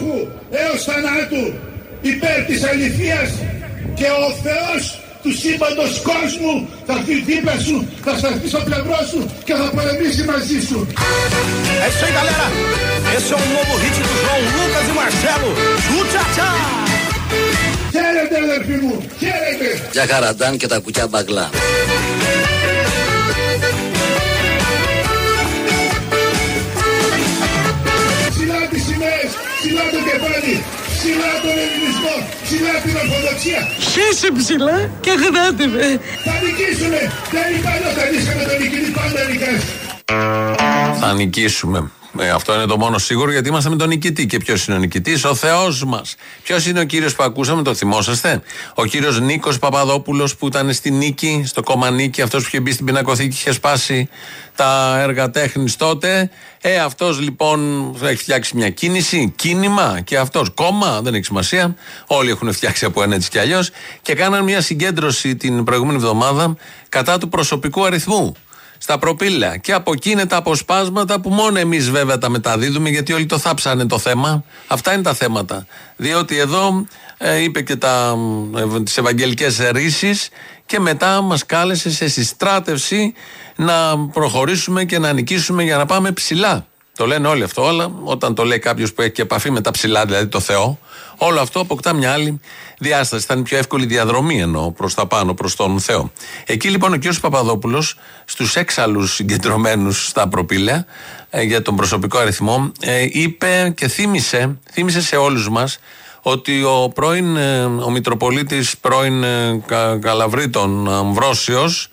πτώχου έως θανάτου υπέρ της αληθείας, και ο Θεός του σύμπαντος κόσμου θα έρθει δίπλα σου, θα σταθεί στο πλευρό σου και θα πολεμήσει μαζί σου. É isso aí, galera. Esse é o novo hit do João Lucas e Marcelo. Tchau. Χαίρετε αδερφοί μου, χαίρετε. Για χαραντάν και τα κουκιά μπαγκλά. Ψηλά τις σημαίες, ψηλά το κεφάλι, ψηλά τον ελληνισμό, ψηλά την ορθοδοξία. Χέσε ψηλά και γράτε με. Θα νικήσουμε, δεν υπάρχει θα νικήσουμε τον νικητή, πάντα νικάς. Θα νικήσουμε. Αυτό είναι το μόνο σίγουρο, γιατί είμαστε με τον νικητή. Και ποιος είναι ο νικητής? Ο Θεός μας. Ποιος είναι ο κύριος που ακούσαμε, το θυμόσαστε? Ο κύριος Νίκος Παπαδόπουλος, που ήταν στη Νίκη, στο κόμμα Νίκη, αυτός που είχε μπει στην πινακοθήκη, είχε σπάσει τα έργα τέχνης τότε. Αυτός λοιπόν έχει φτιάξει μια κίνημα, και αυτός κόμμα, δεν έχει σημασία. Όλοι έχουν φτιάξει από ένα έτσι κι αλλιώς. Και κάναν μια συγκέντρωση την προηγούμενη εβδομάδα κατά του προσωπικού αριθμού στα προπήλαια. Και από εκεί είναι τα αποσπάσματα που μόνο εμείς βέβαια τα μεταδίδουμε, γιατί όλοι το θάψανε το θέμα. Αυτά είναι τα θέματα. Διότι εδώ είπε και τις ευαγγελικές ρίσεις και μετά μας κάλεσε σε συστράτευση να προχωρήσουμε και να νικήσουμε για να πάμε ψηλά. Το λένε όλοι αυτό, αλλά όταν το λέει κάποιος που έχει και επαφή με τα ψηλά, δηλαδή το Θεό, όλο αυτό αποκτά μια άλλη διάσταση. Θα είναι πιο εύκολη διαδρομή, εννοώ, προς τα πάνω, προς τον Θεό. Εκεί λοιπόν ο κ. Παπαδόπουλος, στους έξαλλους συγκεντρωμένους στα προπήλαια για τον προσωπικό αριθμό, είπε και θύμισε σε όλους μας ότι ο Μητροπολίτης πρώην Καλαβρίτων Αμβρόσιος,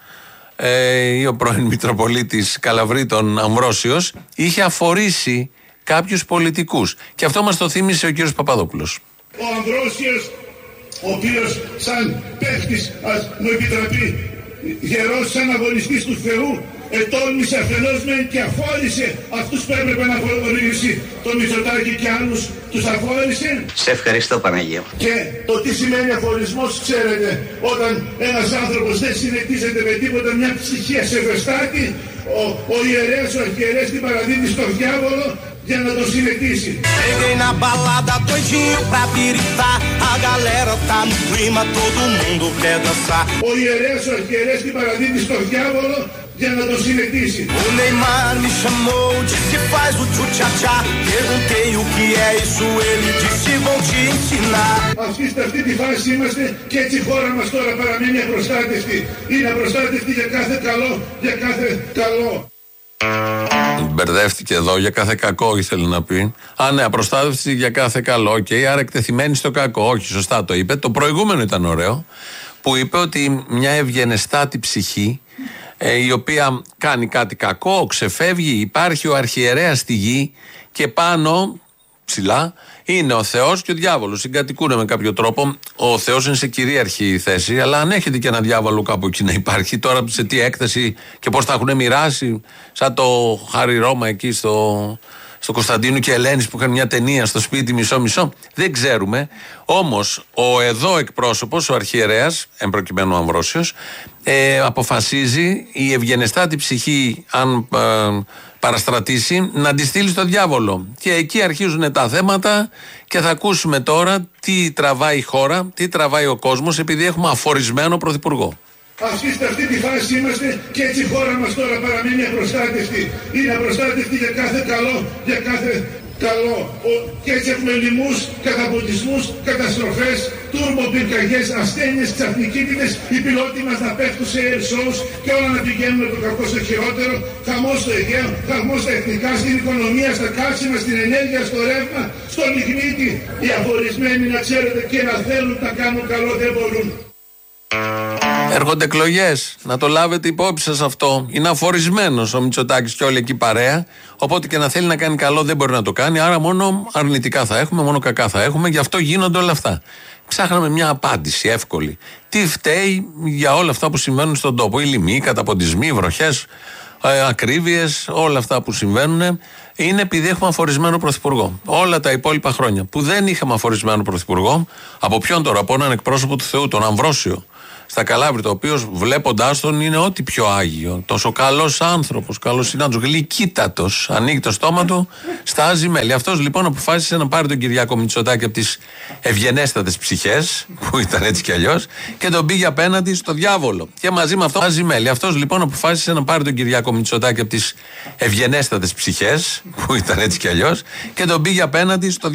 ή ο πρώην Μητροπολίτης Καλαβρίτων Αμβρόσιος, είχε αφορήσει κάποιους πολιτικούς. Και αυτό μας το θύμισε ο κύριος Παπαδόπουλος. Ο Αμβρόσιος, ο οποίος σαν παίχτης, ας μου επιτραπεί, γερός σαν αγωνιστής του Θεού, ετόλμησε αφενός μεν και αφόρησε αυτούς που έπρεπε να αφορήσει, το Μητσοτάκη και άλλους τους αφόρησε. Σε ευχαριστώ, Παναγία. Και το τι σημαίνει αφορισμός, ξέρετε, όταν ένας άνθρωπος δεν συνεχίζεται με τίποτα μια ψυχή ασεβεστάτη, ο ιερέας, ο αρχιερέας την παραδίδει στο διάβολο για να το συνεχίσει. Cheguei na balada doidinho pra piritar. A galera tá no clima, todo mundo quer dançar. Ο ιερέας, ο αρχιερέας την παραδίδει στο διάβολο για να το συνεχίσει. O Neymar me chamou, disse faz o tchu-tcha-tcha. Perguntei o que é isso, ele disse vou te ensinar. Σε αυτή τη φάση είμαστε και έτσι η χώρα μας τώρα παραμένει απροστάτευτη. Είναι απροστάτευτη για κάθε καλό, για κάθε καλό. Μπερδεύτηκε εδώ, για κάθε κακό ήθελε να πει. Ναι, απροστάτευτη για κάθε καλό. Άρα εκτεθειμένη στο κακό. Όχι, σωστά το είπε. Το προηγούμενο ήταν ωραίο, που είπε ότι μια ευγενεστάτη ψυχή, η οποία κάνει κάτι κακό, ξεφεύγει, υπάρχει ο αρχιερέας στη γη και πάνω, ψηλά, είναι ο Θεός και ο διάβολος. Συγκατοικούν με κάποιο τρόπο. Ο Θεός είναι σε κυρίαρχη θέση, αλλά αν έχετε και ένα διάβολο κάπου εκεί να υπάρχει, τώρα σε τι έκθεση και πώς θα έχουν μοιράσει, σαν το Χάρη Ρώμα εκεί στο Κωνσταντίνου και Ελένης που είχαν μια ταινία στο σπίτι μισό-μισό. Δεν ξέρουμε. Όμως ο εδώ εκπρόσωπος, ο αρχιερέας, εν προκειμένου Αμβρόσιος, αποφασίζει η ευγενεστάτη ψυχή, αν παραστρατήσει, να τη στείλει στο διάβολο. Και εκεί αρχίζουν τα θέματα και θα ακούσουμε τώρα τι τραβάει η χώρα, τι τραβάει ο κόσμος, επειδή έχουμε αφορισμένο πρωθυπουργό. Σε αυτή τη φάση είμαστε και έτσι η χώρα μας τώρα παραμένει απροστάτευτη. Είναι απροστάτευτη για κάθε καλό, για κάθε καλό. Και έτσι έχουμε λοιμούς, καταποντισμούς, καταστροφές, τουρμποπυρκαγιές, ασθένειες, ξαφνικίτιδες, οι πιλότοι μας να πέφτουν σε air shows και όλα να πηγαίνουν από το κακό στο χειρότερο, χαμός στο Αιγαίο, χαμός στα εθνικά, στην οικονομία, στα καύσιμα, στην ενέργεια, στο ρεύμα, στο λιγνίτη. Οι αφορισμένοι, να ξέρετε, και να θέλουν να κάνουν καλό δεν μπορούν. Έρχονται εκλογές. Να το λάβετε υπόψη σας αυτό. Είναι αφορισμένος ο Μητσοτάκης και όλη εκεί παρέα. Οπότε και να θέλει να κάνει καλό δεν μπορεί να το κάνει. Άρα μόνο αρνητικά θα έχουμε, μόνο κακά θα έχουμε. Γι' αυτό γίνονται όλα αυτά. Ψάχναμε μια απάντηση εύκολη. Τι φταίει για όλα αυτά που συμβαίνουν στον τόπο? Οι λοιμοί, οι καταποντισμοί, οι βροχές, ακρίβειες, όλα αυτά που συμβαίνουν. Είναι επειδή έχουμε αφορισμένο πρωθυπουργό. Όλα τα υπόλοιπα χρόνια που δεν είχαμε αφορισμένο πρωθυπουργό, από ποιον τώρα? Από έναν εκπρόσωπο του Θεού, τον Αμβρόσιο. στα Καλάβρητα, ο οποίος βλέποντάς τον είναι ό,τι πιο άγιο. Τόσο καλός άνθρωπος, καλός συνάδελφος, γλυκύτατος. Ανοίγει το στόμα του, στάζει μέλι. Αυτός λοιπόν αποφάσισε να πάρει τον Κυριάκο Μητσοτάκη από τις ευγενέστατες ψυχές, που ήταν έτσι κι αλλιώς, και τον πήγε απέναντι στο διάβολο. Και μαζί με αυτό στάζει μέλι. Αυτός λοιπόν αποφάσισε να πάρει τον Κυριάκο Μητσοτάκη από τις ευγενέστατες ψυχές, που ήταν έτσι κι αλλιώς, και τον πήγε απέναντι στο